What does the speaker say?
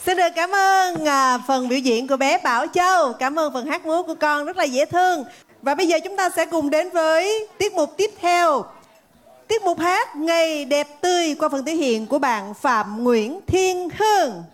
Xin được cảm ơn phần biểu diễn của bé Bảo Châu. Cảm ơn phần hát múa của con rất là dễ thương. Và bây giờ chúng ta sẽ cùng đến với tiết mục tiếp theo. Tiết mục hát Ngày Đẹp Tươi qua phần thể hiện của bạn Phạm Nguyễn Thiên Hương.